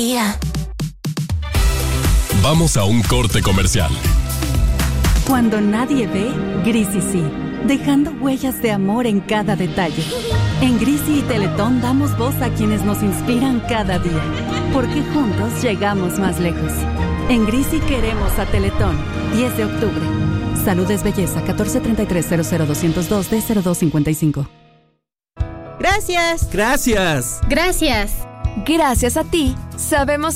Vamos a un corte comercial. Cuando nadie ve, Grisi sí, dejando huellas de amor en cada detalle. En Grisi y Teletón damos voz a quienes nos inspiran cada día, porque juntos llegamos más lejos. En Grisi queremos a Teletón. 10 de octubre. Salud es belleza. 1433 00202 Gracias. Gracias. Gracias. Gracias a ti, sabemos